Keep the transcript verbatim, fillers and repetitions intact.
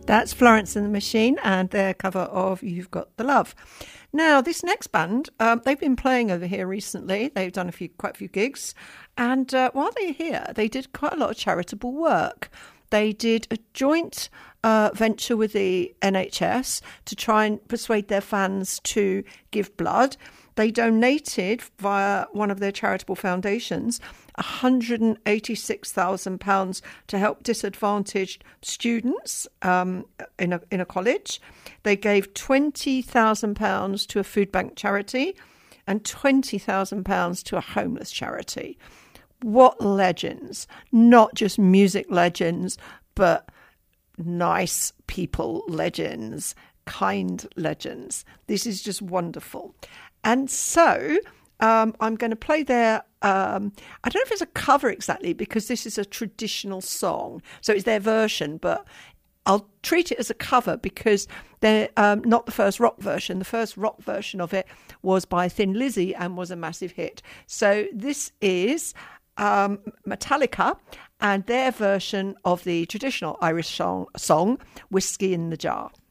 That's Florence and the Machine and their cover of You've Got the Love. Now, this next band, um, they've been playing over here recently. They've done a few, quite a few gigs. And uh, while they're here, they did quite a lot of charitable work. They did a joint uh, venture with the N H S to try and persuade their fans to give blood. They donated via one of their charitable foundations one hundred eighty-six thousand pounds to help disadvantaged students um, in a in a college. They gave twenty thousand pounds to a food bank charity and twenty thousand pounds to a homeless charity. What legends! Not just music legends, but nice people legends, kind legends. This is just wonderful. And so um, I'm going to play their, um, I don't know if it's a cover exactly, because this is a traditional song. So it's their version, but I'll treat it as a cover because they're um, not the first rock version. The first rock version of it was by Thin Lizzy and was a massive hit. So this is um, Metallica and their version of the traditional Irish song, song Whiskey in the Jar.